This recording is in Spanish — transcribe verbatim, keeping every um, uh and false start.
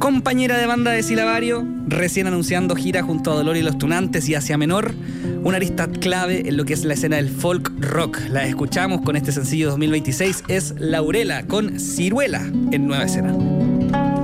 Compañera de banda de Silabario, recién anunciando gira junto a Dolor y los Tunantes y Asia Menor, una arista clave en lo que es la escena del folk rock. La escuchamos con este sencillo dos mil veintiséis, es Laurela con Ciruela en Nueva Escena.